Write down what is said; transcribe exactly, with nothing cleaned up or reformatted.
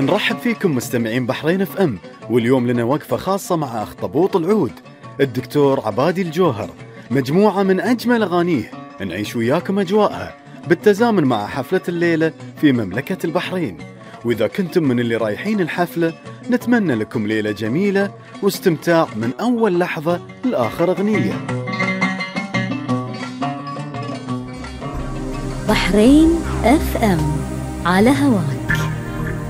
نرحب فيكم مستمعين بحرين اف ام، واليوم لنا وقفة خاصة مع أخطبوط العود الدكتور عبادي الجوهر. مجموعة من أجمل أغانيه نعيش وياكم أجواءها بالتزامن مع حفلة الليلة في مملكة البحرين. وإذا كنتم من اللي رايحين الحفلة نتمنى لكم ليلة جميلة واستمتاع من أول لحظة لآخر أغنية. بحرين اف ام على هواك.